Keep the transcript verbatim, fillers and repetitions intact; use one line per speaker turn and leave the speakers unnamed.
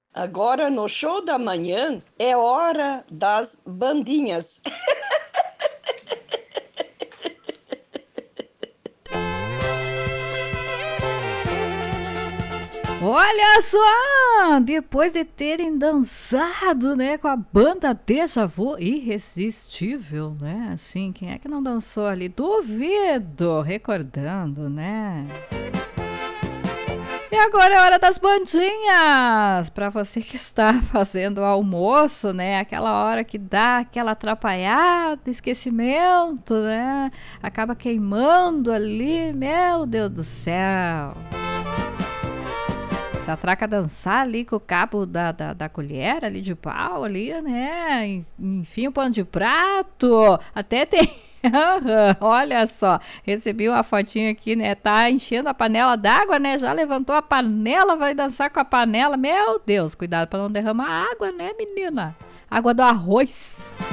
Agora, no show da manhã, é hora das bandinhas.
Olha só! Depois de terem dançado, né, com a banda Deja Vu, irresistível, né? Assim, quem é que não dançou ali? Duvido! Recordando, né? E agora é hora das bandinhas! Para você que está fazendo o almoço, né? Aquela hora que dá aquela atrapalhada, esquecimento, né? Acaba queimando ali, meu Deus do céu! Se atraca a dançar ali com o cabo da, da, da colher ali de pau ali, né? Enfim, o pano de prato. Até tem. Olha só, recebi uma fotinha aqui, né? Tá enchendo a panela d'água, né? Já levantou a panela, vai dançar com a panela. Meu Deus, cuidado para não derramar água, né, menina? Água do arroz.